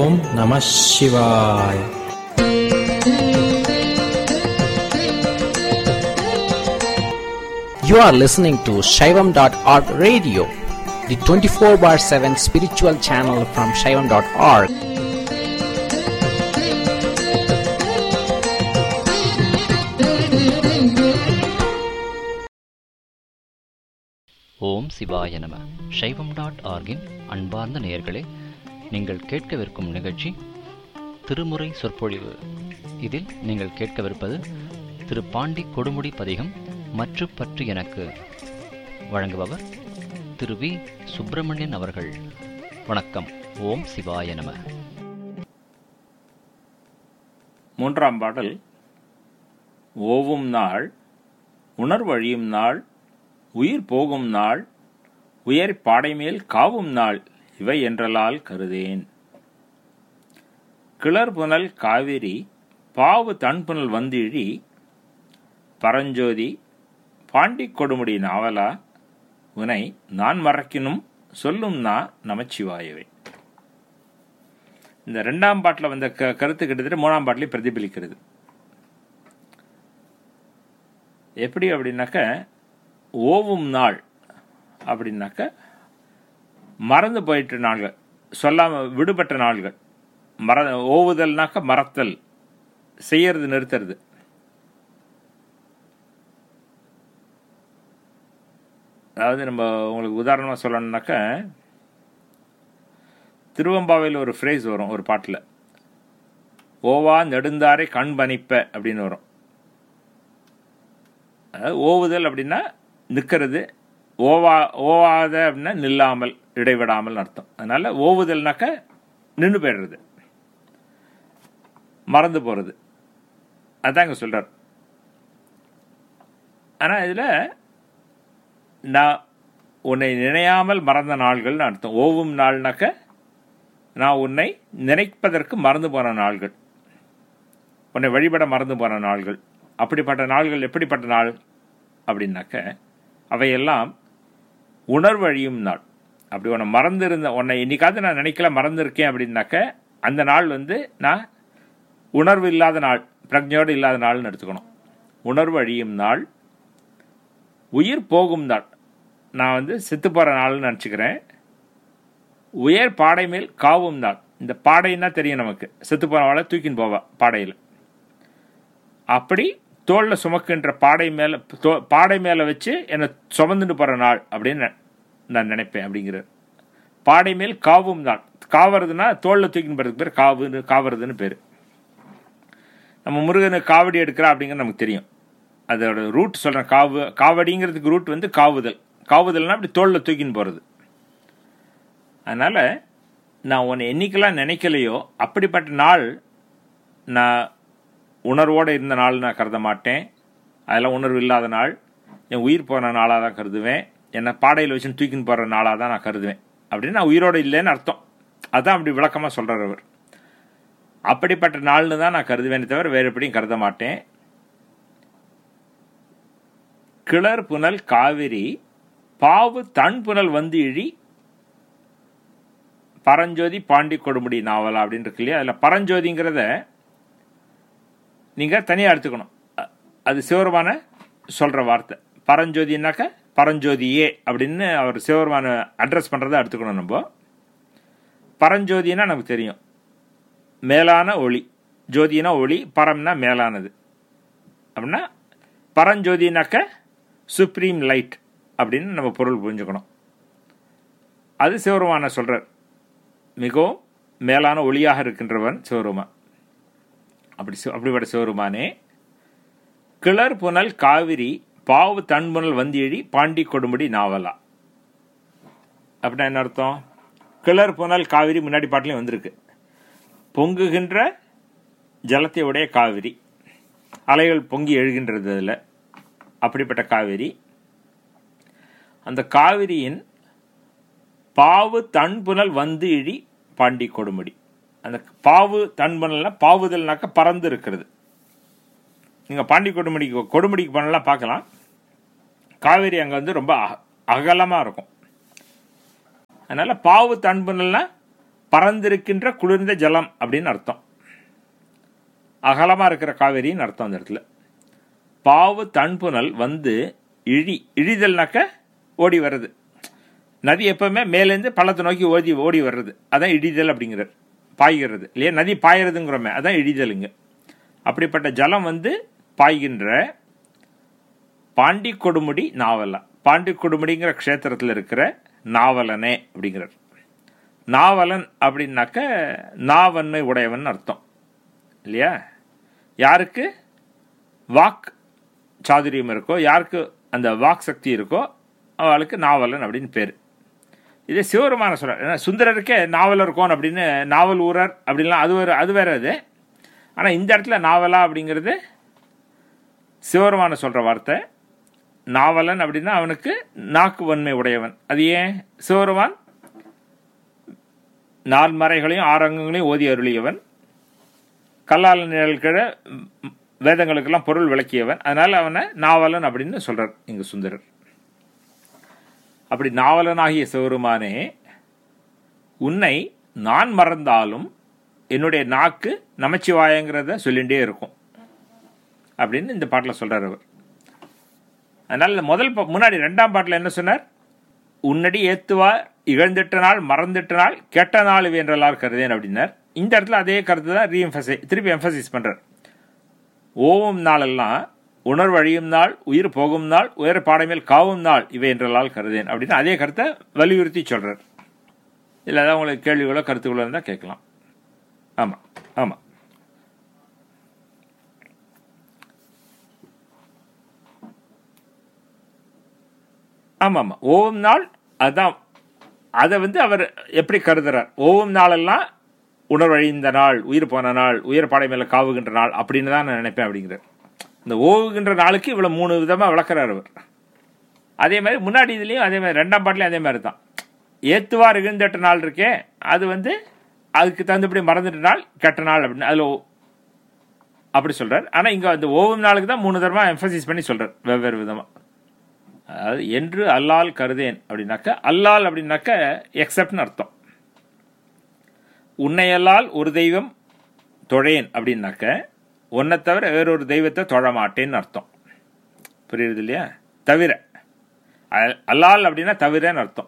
ஓம் நம சிவாய. You are listening to Shaivam.org radio, the 24/7 spiritual channel from Shaivam.org. ஓம் சிவாய நம. சைவம்.org-இன் அன்பார்ந்த நேயர்களே, நீங்கள் கேட்கவிருக்கும் நிகழ்ச்சி திருமுறை சொற்பொழிவு. இதில் நீங்கள் கேட்கவிருப்பது திரு பாண்டி கொடுமுடி பதிகம் மற்று பற்று எனக்கு. வழங்குபவர் திரு வி. சுப்பிரமணியன் அவர்கள். வணக்கம். ஓம் சிவாய நம. மூன்றாம் பாடல். ஓவும் நாள், உணர்வழியும் நாள், உயிர் போகும் நாள், உயர் பாடைமேல் காவும் நாள், இவை என்றலால் கருதேன். கிளர் புனல் காவிரி பாவு தன்புனல் வந்திழி, பரஞ்சோதி பாண்டி கொடுமுடி நாவலா, உனை நான் மறக்கினும் சொல்லும் நமச்சிவாயவே. இந்த ரெண்டாம் பாட்டில் வந்த கருத்து கிட்டத்தட்ட மூணாம் பாட்டிலையும் பிரதிபலிக்கிறது. எப்படி அப்படின்னாக்க, ஓவும் நாள் அப்படின்னாக்க மறந்து போயிட்ட நாள்கள், சொல்லாமல் விடுபட்ட நாள்கள். ஓவுதல்னாக்க மறத்தல், செய்யறது நிறுத்துறது. அதாவது நம்ம உங்களுக்கு உதாரணமாக சொல்லணும்னாக்க, திருவம்பாவையில் ஒரு ஃப்ரேஸ் வரும் ஒரு பாட்டில், ஓவா நெடுந்தாரை கண் பணிப்ப அப்படின்னு வரும். அதாவது ஓவுதல் அப்படின்னா நிற்கிறது, ஓவாத அப்படின்னா நில்லாமல் இடைவிடாமல் அர்த்தம். அதனால ஓவுதல்னாக்க நின்று போயிடுறது, மறந்து போகிறது. அதுதான் இங்கே சொல்கிறார். ஆனால் இதில் நான் உன்னை நினையாமல் மறந்த நாள்கள்னு அர்த்தம். ஓவும் நாள்னாக்க நான் உன்னை நினைப்பதற்கு மறந்து போன நாள்கள், உன்னை வழிபட மறந்து போன நாள்கள். அப்படிப்பட்ட நாள்கள் எப்படிப்பட்ட நாள் அப்படின்னாக்க, அவையெல்லாம் உணர்வழியும் நாள். அப்படி உன்னை மறந்துருந்த, உன்னை இன்னைக்காவது நான் நினைக்கல மறந்துருக்கேன் அப்படின்னாக்க, அந்த நாள் நான் உணர்வு இல்லாத நாள், பிரஜையோடு இல்லாத நாள்னு எடுத்துக்கணும். உணர்வு அழியும் நாள், உயிர் போகும் நாள், நான் செத்து போகிற நாள்னு நினச்சிக்கிறேன். உயர் பாடை மேல் காவும் நாள். இந்த பாடைன்னா தெரியும் நமக்கு, செத்து போகிறவாளை தூக்கின்னு போவா பாடையில். அப்படி தோளில் சுமக்கின்ற பாடை மேலே வச்சு என்னை சுமந்துட்டு போகிற நாள் அப்படின்னு நான் நினைப்பேன் அப்படிங்கிறார். பாடை மேல் காவும் நாள். காவறதுன்னா தோளில் தூக்கின்னு போகிறதுக்கு பேர் காவறதுன்னு பேர். நம்ம முருகனுக்கு காவடி எடுக்கிறா அப்படிங்கிறது நமக்கு தெரியும். அதோட ரூட் சொல்கிறேன். காவடிங்கிறதுக்கு ரூட் காவுதல். காவுதல்னா அப்படி தோளில் தூக்கின்னு போகிறது. அதனால் நான் உன்னை என்னைக்கெல்லாம் நினைக்கலையோ அப்படிப்பட்ட நாள் நான் உணர்வோடு இருந்த நாள் நான் கருத மாட்டேன். அதெல்லாம் உணர்வு இல்லாத நாள், என் உயிர் போன நாளாக தான் கருதுவேன். என்னை பாடையில் வச்சுன்னு தூக்கின்னு போகிற நாளாக தான் நான் கருதுவேன் அப்படின்னு நான் உயிரோடு இல்லைன்னு அர்த்தம். அதுதான் அப்படி விளக்கமாக சொல்கிறார் அவர். அப்படிப்பட்ட நாள்னு தான் நான் கருதுவேனே தவிர வேறு எப்படியும் கருத மாட்டேன். கிளர் புனல் காவிரி பாவு தன் புனல் வந்து இழி, பரஞ்சோதி பாண்டி கொடுமுடி நாவலா அப்படின்னு இருக்கு இல்லையா. அதில் பரஞ்சோதிங்கிறத நீங்கள் தனியாக எடுத்துக்கணும். அது சிவபெருமான சொல்கிற வார்த்தை. பரஞ்சோதினாக்க பரஞ்சோதியே அப்படின்னு அவர் சிவபெருமான அட்ரஸ் பண்ணுறதை எடுத்துக்கணும். நம்ம பரஞ்சோதினா நமக்கு தெரியும், மேலான ஒளி. ஜோதினா ஒளி, பரம்னா மேலானது. அப்படின்னா பரஞ்சோதினாக்க சுப்ரீம் லைட் அப்படின்னு நம்ம பொருள் புரிஞ்சுக்கணும். அது சிவபெருமான சொல்கிறார். மிகவும் மேலான ஒளியாக இருக்கின்றவன் சிவபெருமான். அப்படிப்பட்ட சிவபெருமானே, கிளர் புனல் காவிரி பாவு தன்புனல் வந்தியழி பாண்டி கொடுமுடி நாவலா அப்படின்னா என்ன அர்த்தம்? கிளர் புனல் காவிரி முன்னாடி பாட்டிலையும் வந்திருக்கு. பொங்குகின்ற ஜலத்தை உடைய காவிரி, அலைகள் பொங்கி எழுகின்றது அதில். அப்படிப்பட்ட காவிரி, அந்த காவிரியின் பாவு தன்புனல் வந்து இழி பாண்டி கொடுமுடி. அந்த பாவு தன்புனல்னா பாவுதல்னாக்க பறந்து இருக்கிறது. நீங்கள் பாண்டி கொடுமுடிக்கு பண்ணலாம் பார்க்கலாம். காவேரி அங்கே ரொம்ப அகலமாக இருக்கும். அதனால் பாவு தன்புனல்னா பறந்திருக்கின்ற குளிர்ந்த ஜலம் அப்படின்னு அர்த்தம். அகலமாக இருக்கிற காவேரின்னு அர்த்தம் அந்த இடத்துல. பாவு தன்புனல் வந்து இழிதல்னாக்க ஓடி வர்றது. நதி எப்பவுமே மேலேருந்து பள்ளத்தை நோக்கி ஓடி வர்றது, அதான் இழிதல் அப்படிங்கிறது. பாய்கிறது இல்லையா, நதி பாயறதுங்கிறோமே, அதான் இழிதலுங்க. அப்படிப்பட்ட ஜலம் வந்து பாய்கின்ற பாண்டி கொடுமுடி நாவலன். பாண்டி கொடுமுடிங்கிற க்ஷேத்திரத்தில் இருக்கிற நாவலனே அப்படிங்கிறார். நாவலன் அப்படின்னாக்க நாவன்மை உடையவன் அர்த்தம் இல்லையா. யாருக்கு வாக் சாதுரியம் இருக்கோ, யாருக்கு அந்த வாக் சக்தி இருக்கோ, அவளுக்கு நாவலன் அப்படின்னு பேர். இதே சிவபெருமான சொல்கிறார். சுந்தரருக்கே நாவலர் கோன் அப்படின்னு, நாவல் ஊரர் அப்படின்லாம் அது வேற அது. ஆனால் இந்த இடத்துல நாவலா அப்படிங்கிறது சிவபெருமான சொல்கிற வார்த்தை. நாவலன் அப்படின்னா அவனுக்கு நாக்கு வன்மை உடையவன். அது ஏன்? சிவபெருமான் 4 மறைகளையும் 6 அங்கங்களையும் ஓதி அருளியவன், கல்லால் நிழல்கிற வேதங்களுக்கெல்லாம் பொருள் விளக்கியவன். அதனால் அவனை நாவலன் அப்படின்னு சொல்கிறார் இங்கு சுந்தரர். அப்படி நாவலனாகிய சிவபெருமானே, உன்னை நான் மறந்தாலும் என்னுடைய நாக்கு நமச்சிவாயங்கிறத சொல்லிகிட்டே இருக்கும் அப்படின்னு இந்த பாட்டில் சொல்கிறார் அவர். அதனால் முன்னாடி 2ஆம் பாட்டில் என்ன சொன்னார்? உன்னடி ஏத்துவார் இகழ்ந்திட்ட நாள் மறந்துட்ட நாள் கெட்ட நாள் வேன்றலார் கருதேன் அப்படின்னார். இந்த இடத்துல அதே கருத்து தான் திருப்பி எம்பசைஸ் பண்ணுறார். ஓவும் நாளெல்லாம் உணர்வு அழியும் நாள், உயிர் போகும் நாள், உயர் பாடமேல் காவும் நாள் இவை என்றலால் கருதேன் அப்படின்னு அதே கருத்தை வலியுறுத்தி சொல்கிறார். இதில் ஏதாவது உங்களுக்கு கேள்விகளோ கருத்துக்களோ இருந்தால் கேட்கலாம். ஆமாம் ஆமாம் ஆமாம் ஆமாம் ஓவும் நாள், அதுதான். அதை வந்து அவர் எப்படி கருதுறார்? ஓவும் நாளெல்லாம் உணர்வழிந்த நாள், உயிர் போன நாள், உயர் பாடை மேலே காவுகின்ற நாள் அப்படின்னு தான் நான் நினைப்பேன் அப்படிங்கிறார். இந்த ஓவுகின்ற நாளுக்கு இவ்வளோ 3 விதமாக விளக்குறார் அவர். அதே மாதிரி முன்னாடி இதுலேயும் அதே மாதிரி 2ஆம் பாட்டிலையும் அதே மாதிரி தான். ஏத்துவார் இகழ்ந்தட்ட நாள் இருக்கே, அது வந்து அதுக்கு தகுந்தபடி மறந்துட்ட நாள் கெட்ட நாள் அப்படின்னு அதில் அப்படி சொல்கிறார். ஆனால் இங்கே அந்த ஓவும் நாளுக்கு தான் 3 தடவை எம்பசைஸ் பண்ணி சொல்கிறார் வெவ்வேறு விதமாக. அதாவது என்று அல்லால் கருதேன் அப்படின்னாக்க, அல்லால் அப்படின்னாக்க எக்ஸப்ட்னு அர்த்தம். உன்னையல்லால் ஒரு தெய்வம் தொழேன் அப்படின்னாக்க, உன்னை தவிர வேறொரு தெய்வத்தை தொழ மாட்டேன்னு அர்த்தம். புரியுது இல்லையா? தவிர, அல்லால் அப்படின்னா தவிரன்னு அர்த்தம்.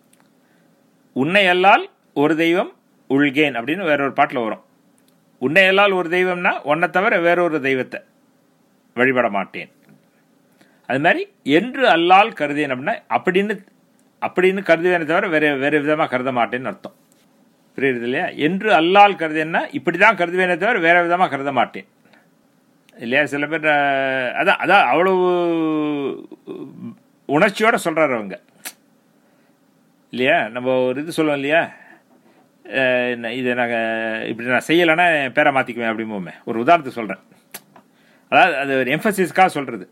உன்னையல்லால் ஒரு தெய்வம் உள்கேன் அப்படின்னு வேறொரு பாட்டில் வரும். உன்னையல்லால் ஒரு தெய்வம்னா உன்னை தவிர வேறொரு தெய்வத்தை வழிபட மாட்டேன். அது மாதிரி என்று அல்லால் கருதேன் அப்படின்னா அப்படின்னு கருதுவேனே தவிர வேறு விதமாக கருத மாட்டேன்னு அர்த்தம். புரியுது இல்லையா? என்று அல்லால் கருதேன்னா இப்படி தான் கருதுவேனே தவிர வேறு விதமாக கருத மாட்டேன் இல்லையா? சில பேர் அதான் அவ்வளவு உணர்ச்சியோட சொல்கிறார் அவங்க இல்லையா? நம்ம ஒரு இது சொல்லுவோம் இல்லையா, இதை நாங்கள் இப்படி நான் செய்யலைன்னா என் பேரை மாற்றிக்குவேன் அப்படிம்போமே. ஒரு உதாரணத்தை சொல்கிறேன். அதாவது அது ஒரு எம்பசிஸ்க்காக சொல்கிறது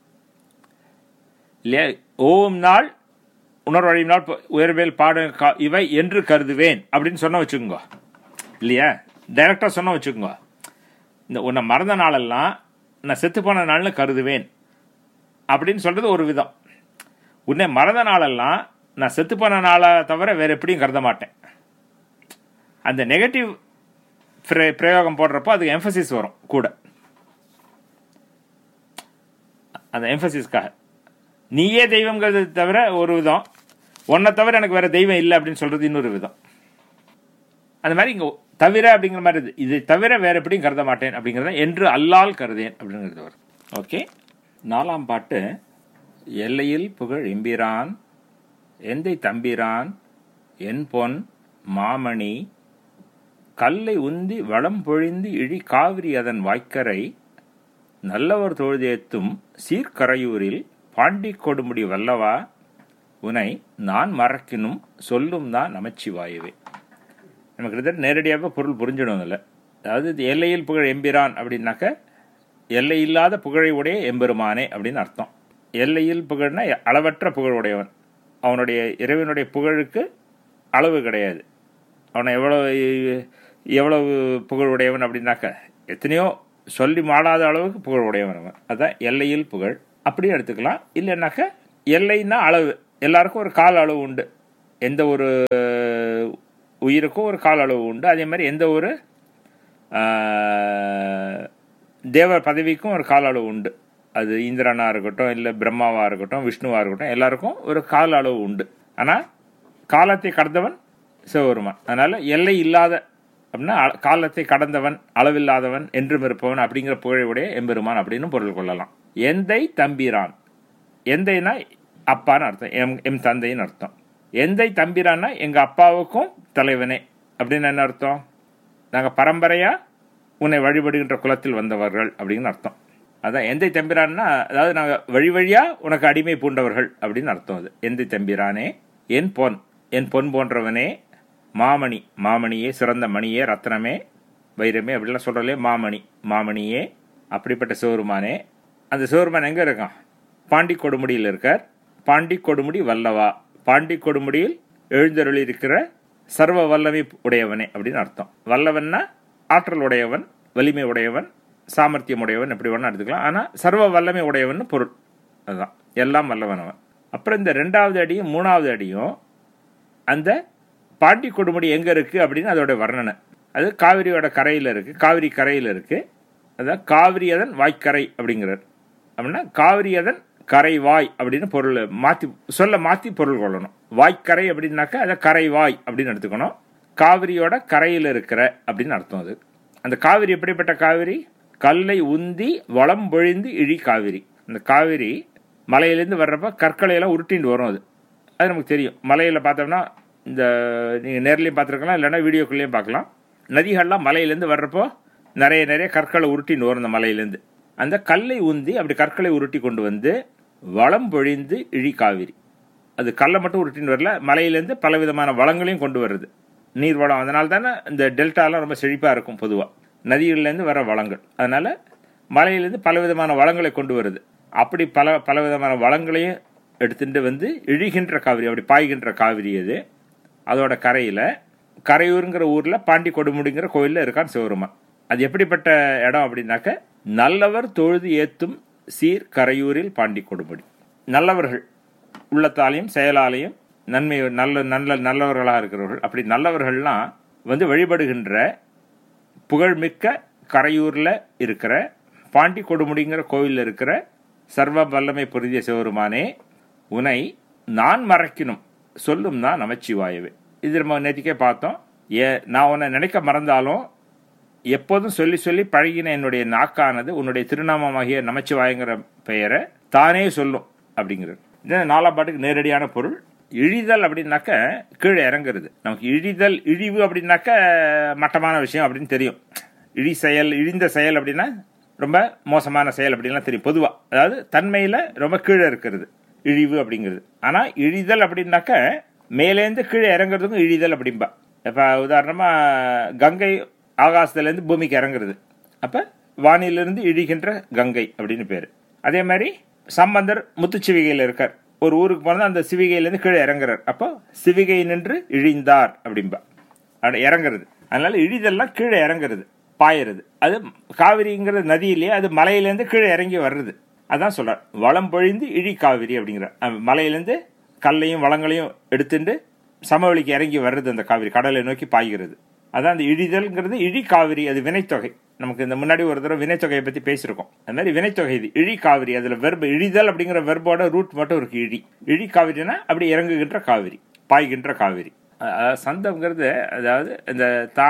இல்லையா? ஓம் நாள் உணர்வழியும் நாள் உயர்வேல் பாடு இவை என்று கருதுவேன் அப்படின்னு சொன்ன வச்சுக்கோங்க இல்லையா? டைரக்டாக சொன்ன வச்சுக்கோங்க. இந்த உன்னை மறந்த நாளெல்லாம் நான் செத்து போன நாள்னு கருதுவேன் அப்படின்னு சொல்கிறது ஒரு விதம். உன்னை மறந்த நாளெல்லாம் நான் செத்து போன நாளை தவிர வேறு எப்படியும் கருத மாட்டேன். அந்த நெகட்டிவ் பிரயோகம் போடுறப்போ அதுக்கு எம்பசிஸ் வரும் கூட. அந்த எம்பசிஸ்க்காக நீயே தெய்வங்கிறது தவிர ஒரு விதம், உன்னை தவிர எனக்கு வேற தெய்வம் இல்லை அப்படின்னு சொல்றது இன்னொரு விதம். அந்த மாதிரி இங்கே தவிர அப்படிங்கிற மாதிரி இது தவிர வேற எப்படியும் கருத மாட்டேன் அப்படிங்கிறத என்று அல்லால் கருதேன் அப்படிங்கிறது வரும். ஓகே. 4ஆம் பாட்டு. எல்லையில் புகழ் எம்பிரான் எந்தை தம்பிரான் என் பொன் மாமணி கல்லை உந்தி வளம் பொழிந்து இழி காவிரி அதன் வாய்க்கரை நல்லவர் தொழுதேத்தும் சீர்கரையூரில் பாண்டி கொடுமுடி வல்லவா உனை நான் மறக்கினும் சொல்லும் தான் நமச்சிவாயவே. நமக்கு கிட்டத்தட்ட நேரடியாக பொருள் புரிஞ்சிடும் இல்லை. அதாவது எல்லையில் புகழ் எம்பிரான் அப்படின்னாக்க எல்லை இல்லாத புகழை உடைய எம்பெருமானே அப்படின்னு அர்த்தம். எல்லையில் புகழ்னா அளவற்ற புகழ் உடையவன். அவனுடைய இறைவனுடைய புகழுக்கு அளவு கிடையாது. அவனை எவ்வளவு புகழ் உடையவன் அப்படின்னாக்க எத்தனையோ சொல்லி மாடாத அளவுக்கு புகழ் உடையவன் அவன். அதுதான் எல்லையில் புகழ். அப்படியே எடுத்துக்கலாம். இல்லைன்னாக்க எல்லைன்னா அளவு, எல்லாருக்கும் ஒரு கால அளவு உண்டு. எந்த ஒரு உயிருக்கும் ஒரு கால அளவு உண்டு. அதே மாதிரி எந்த ஒரு தேவர் பதவிக்கும் ஒரு கால அளவு உண்டு. அது இந்திரனாக இருக்கட்டும், இல்லை பிரம்மாவாக இருக்கட்டும், விஷ்ணுவாக இருக்கட்டும், எல்லாருக்கும் ஒரு கால அளவு உண்டு. ஆனால் காலத்தை கடந்தவன் சிவபெருமான். அதனால் எல்லை இல்லாத அப்படின்னா காலத்தை கடந்தவன், அளவில்லாதவன், என்றும் இருப்பவன் அப்படிங்கிற புகழையுடைய எம்பெருமான் அப்படின்னு பொருள் கொள்ளலாம். எந்தை தம்பிரான், எந்தைனா அப்பான்னு அர்த்தம், எம் தந்தைன்னு அர்த்தம். எந்தை தம்பிரான்னா எங்கள் அப்பாவுக்கும் தலைவனே அப்படின்னு என்ன அர்த்தம்? நாங்கள் பரம்பரையாக உன்னை வழிபடுகின்ற குலத்தில் வந்தவர்கள் அப்படின்னு அர்த்தம். அதான் எந்தை தம்பிரான்னா, அதாவது நாங்கள் வழி வழியாக உனக்கு அடிமை பூண்டவர்கள் அப்படின்னு அர்த்தம். அது எந்தை தம்பிரானே, என் பொன் போன்றவனே, மாமணி, மாமணியே, சிறந்த மணியே, ரத்னமே, வைரமே அப்படிலாம் சொல்கிறலே, மாமணியே, அப்படிப்பட்ட சிவருமானே. அந்த சிவருமான் எங்கே இருக்கான்? பாண்டி கொடுமுடியில் இருக்கார். பாண்டி கொடுமுடி வல்லவா, பாண்டி கொடுமுடியில் எழுந்தருளி இருக்கிற சர்வ வல்லமை உடையவனே அப்படின்னு அர்த்தம். வல்லவன்னா ஆற்றல் உடையவன், வலிமை உடையவன், சாமர்த்தியம் உடையவன், எப்படி வேணா எடுத்துக்கலாம். ஆனால் சர்வ வல்லமை உடையவன் பொருள். அதுதான் எல்லாம் வல்லவன் அவன். அப்புறம் இந்த 2வது அடியும் 3வது அடியும் அந்த பாண்டி கொடுமுடி எங்கே இருக்குது அப்படின்னு அதோட வர்ணனை. அது காவிரியோட கரையில் இருக்குது, காவிரி கரையில் இருக்குது. அதான் காவிரி அதன் வாய்க்கரை அப்படிங்கிறார். அப்படின்னா காவிரி அதன் கரை வாய் அப்படின்னு பொருள் மாற்றி பொருள் கொள்ளணும். வாய்க்கரை அப்படின்னாக்கா அதை கரை வாய் அப்படின்னு எடுத்துக்கணும். காவிரியோட கரையில் இருக்கிற அப்படின்னு அர்த்தம். அது அந்த காவிரி எப்படிப்பட்ட காவிரி? கல்லை உந்தி வளம் பொழிந்து இழி காவிரி. அந்த காவிரி மலையிலேருந்து வர்றப்ப கற்களையெல்லாம் உருட்டின்னு வரும். அது நமக்கு தெரியும். மலையில் பார்த்தோம்னா, இந்த நீங்கள் நேர்லேயும் பார்த்துருக்கலாம், இல்லைன்னா வீடியோக்குள்ளேயும் பார்க்கலாம். நதிகள்லாம் மலையிலேருந்து வர்றப்போ நிறைய கற்களை உருட்டின்னு வரும். அந்த மலையிலேருந்து அந்த கல்லை உந்தி அப்படி கற்களை உருட்டி கொண்டு வந்து வளம் பொழிந்து இழி காவிரி. அது கல்லை மட்டும் உருட்டின்னு வரல, மலையிலேருந்து பலவிதமான வளங்களையும் கொண்டு வருது, நீர் வளம். அதனால தானே இந்த டெல்டாலாம் ரொம்ப செழிப்பாக இருக்கும் பொதுவாக, நதிகள்லேருந்து வர வளங்கள். அதனால் மலையிலேருந்து பலவிதமான வளங்களை கொண்டு வருது. அப்படி பலவிதமான வளங்களையும் எடுத்துட்டு வந்து இழிகின்ற காவிரி, அப்படி பாய்கின்ற காவிரி அது. அதோட கரையில் கரையூருங்கிற ஊரில் பாண்டி கொடுமுடிங்கிற கோயிலில் இருக்கான் சிவருமான். அது எப்படிப்பட்ட இடம் அப்படின்னாக்க, நல்லவர் தொழுது ஏத்தும் சீர் கரையூரில் பாண்டி கொடுமுடி. நல்லவர்கள் உள்ளத்தாலையும் செயலாலையும் நன்மை நல்லவர்களாக இருக்கிறவர்கள், அப்படி நல்லவர்கள்லாம் வந்து வழிபடுகின்ற புகழ்மிக்க கரையூரில் இருக்கிற பாண்டி கொடுமுடிங்கிற கோயிலில் இருக்கிற சர்வ வல்லமை பொருந்திய சிவருமானே, உனை நான் மறக்கினும் சொல்லும் தான் நமச்சிவாயவே. இது நம்ம நேற்றுக்கே பார்த்தோம். நான் உன்னை நினைக்க மறந்தாலும் எப்போதும் சொல்லி சொல்லி பழகின என்னுடைய நாக்கானது உன்னுடைய திருநாமமாகிய நமச்சிவாயங்கிற பெயரை தானே சொல்லும் அப்படிங்கிறது. இது 4ஆம் பாட்டுக்கு நேரடியான பொருள். இழிதல் அப்படின்னாக்க கீழே இறங்குறது. நமக்கு இழிவு அப்படின்னாக்க மட்டமான விஷயம் அப்படின்னு தெரியும். இழிந்த செயல் அப்படின்னா ரொம்ப மோசமான செயல் அப்படின்லாம் தெரியும் பொதுவாக. அதாவது தன்மையில் ரொம்ப கீழே இருக்கிறது இழிவு அப்படிங்கிறது. ஆனால் இழிதல் அப்படின்னாக்க மேலேருந்து கீழே இறங்குறதுக்கும் இழிதல் அப்படின்பா. இப்போ உதாரணமாக கங்கை ஆகாசத்துலேருந்து பூமிக்கு இறங்குறது, அப்போ வானிலிருந்து இழிகின்ற கங்கை அப்படின்னு பேர். அதே மாதிரி சம்பந்தர் முத்துச்சிவிகையில் இருக்கார். ஒரு ஊருக்கு போனால் அந்த சிவிகையிலேருந்து கீழே இறங்குறார், அப்போ சிவிகை நின்று இழிந்தார் அப்படின்பா. இறங்குறது. அதனால இழிதெல்லாம் கீழே இறங்குறது, பாயறது. அது காவிரிங்கிறது நதியிலேயே அது மலையிலேருந்து கீழே இறங்கி வர்றது. அதான் சொல்றார், வளம் பொழிந்து இழி காவிரி அப்படிங்கிற. மலையிலேருந்து கல்லையும் வளங்களையும் எடுத்துட்டு சமவெளிக்கு இறங்கி வர்றது அந்த காவிரி, கடலை நோக்கி பாய்கிறது. அதான் அந்த இழிதல்ங்கிறது இழி காவிரி. அது வினைத்தொகை. நமக்கு இந்த முன்னாடி ஒரு தடவை வினைத்தொகையை பற்றி பேசியிருக்கோம். அது மாதிரி வினைத்தொகை இது இழி காவிரி. அதில் வெர்பு இழிதல் அப்படிங்கிற வெர்போட ரூட் மட்டும் இருக்கு இழி காவிரினா அப்படி இறங்குகின்ற காவிரி, பாய்கின்ற காவிரி. சந்தம்ங்கிறது அதாவது இந்த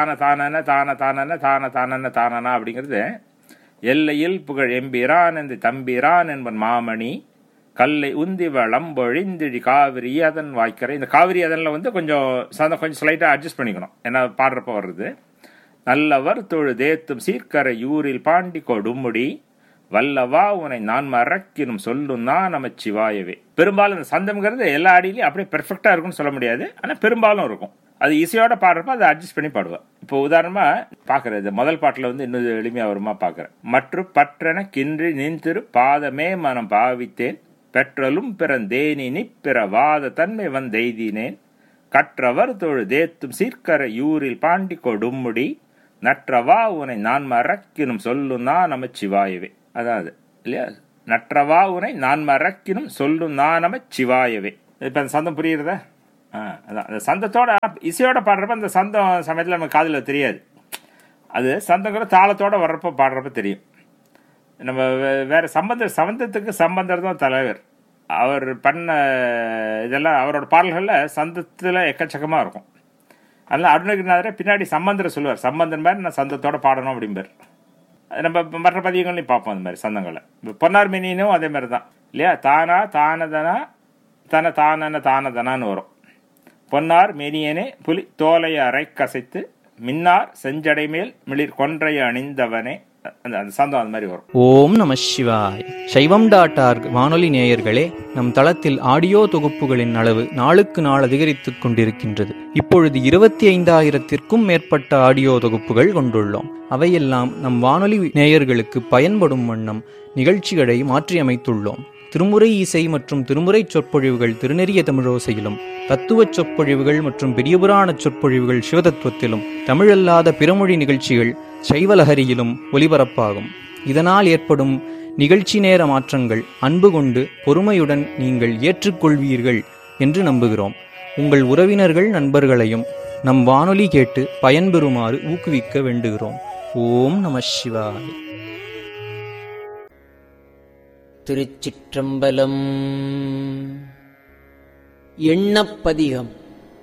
தானனா அப்படிங்கிறது எல்லையில் புகழ் எம்பிரான் இந்த தம்பிரான் என்பன் மாமணி கல்லை உந்தி வளம் பொழிந்திழி காவிரி அதன் வாய்க்கரை. இந்த காவிரி அதனில் வந்து கொஞ்சம் ஸ்லைட்டாக அட்ஜஸ்ட் பண்ணிக்கணும், ஏன்னா பாடுறப்ப வர்றது. நல்லவர் தொழுதேத்தும் சீர்கரை யூரில் பாண்டி கொடுமுடி வல்லவா உனை நான் மறக்கினும் சொல்லும் தான் நமச்சிவாயவே. பெரும்பாலும் இந்த சந்தம்ங்கிறது எல்லா அடியிலையும் அப்படியே பெர்ஃபெக்டா இருக்குன்னு சொல்ல முடியாது, ஆனால் பெரும்பாலும் இருக்கும். அது இசையோட பாடுறப்ப அதை அட்ஜஸ்ட் பண்ணி பாடுவேன். இப்போ உதாரணமா பாக்குறது முதல் பாட்டுல வந்து இன்னும் எளிமையா வருமா பாக்குறேன். மற்றும் பற்றன கின்றி நின் திரு பாதமே மனம் பாவித்தேன் பெற்றலும் பிறந்தேனி நிப்பிற வாத தன்மை வந்தெய்தினேன் கற்றவர் தொழுதேத்தும் சீர்கரை யூரில் பாண்டி கொடுமுடி நற்றவா உனை நான் மறக்கினும் சொல்லும் நான் நமச்சிவாயவே. அதாவது இல்லையா, நற்றவா உனை நான் மறக்கினும் சொல்லும் நான் நமச்சிவாயவே. இப்ப அந்த சந்தம் புரியுறதா? அதான் அந்த சந்தத்தோட இசையோட பாடுறப்ப அந்த சந்தம் சமயத்தில் நமக்கு காதில் தெரியாது. அது சந்தங்கிற தாளத்தோடு வர்றப்போ பாடுறப்ப தெரியும். நம்ம வேறு சம்பந்தத்துக்கு சம்பந்தர் தான் தலைவர். அவர் பண்ண இதெல்லாம் அவரோட பாடல்களில் சந்தத்தில் எக்கச்சக்கமாக இருக்கும். அதனால் அருணகிரிநாதரை பின்னாடி சம்பந்தரை சொல்லுவார், சம்பந்தன் மாதிரி நான் சந்தத்தோடு பாடணும் அப்படிம்பார். நம்ம மற்ற பதியங்களையும் பார்ப்போம் அந்த மாதிரி சந்தங்களை. இப்போ பொன்னார் மேனியனும் அதே மாதிரி தான் இல்லையா? தானா தானதனா தன தானன தானதனான்னு வரும். பொன்னார் மேனியனே புலி தோலையை அரை கசைத்து மின்னார் செஞ்சடை மேல் மிளிர் கொன்றையை அணிந்தவனே, அந்த சந்தம் அந்த மாதிரி வரும். ஓம் நம சிவாய். சைவம்.org வானொலி நேயர்களே, நம் தளத்தில் ஆடியோ தொகுப்புகளின் அளவு நாளுக்கு நாள் அதிகரித்துக் கொண்டிருக்கின்றது. இப்பொழுது 25,000-க்கும் மேற்பட்ட ஆடியோ தொகுப்புகள் கொண்டுள்ளோம். அவையெல்லாம் நம் வானொலி நேயர்களுக்கு பயன்படும் வண்ணம் நிகழ்ச்சிகளை மாற்றியமைத்துள்ளோம். திருமுறை இசை மற்றும் திருமுறை சொற்பொழிவுகள் திருநெறிய தமிழோசையிலும், தத்துவச் சொற்பொழிவுகள் மற்றும் பெரியபுராண சொற்பொழிவுகள் சிவதத்துவத்திலும், தமிழல்லாத பிறமொழி நிகழ்ச்சிகள் சைவலஹரியிலும் ஒலிபரப்பாகும். இதனால் ஏற்படும் நிகழ்ச்சி நேர மாற்றங்கள் அன்பு கொண்டு பொறுமையுடன் நீங்கள் ஏற்றுக்கொள்வீர்கள் என்று நம்புகிறோம். உங்கள் உறவினர்கள் நண்பர்களையும் நம் வானொலி கேட்டு பயன்பெறுமாறு ஊக்குவிக்க வேண்டுகிறோம். ஓம் நம சிவாய். திருச்சிற்றம்பலம். எண்ணப்பதிகம்.